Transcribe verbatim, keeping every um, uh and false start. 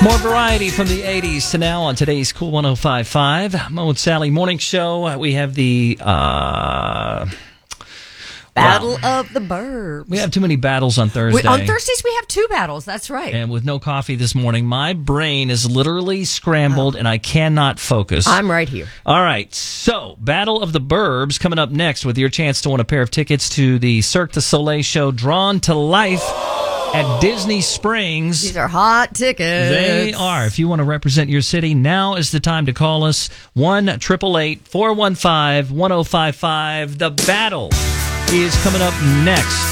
More variety from the eighties to now on today's Cool one oh five point five. Mo and Sally Morning Show. We have the... Uh, Battle wow. of the Burbs. We have too many battles on Thursday. We, on Thursdays, we have two battles. That's right. And with no coffee this morning, my brain is literally scrambled, oh. and I cannot focus. I'm right here. All right. So, Battle of the Burbs coming up next with your chance to win a pair of tickets to the Cirque du Soleil show Drawn to Life at Disney Springs. These are hot tickets. They are. If you want to represent your city, now is the time to call us. one eight eight eight, four one five, one oh five five. The battle is coming up next.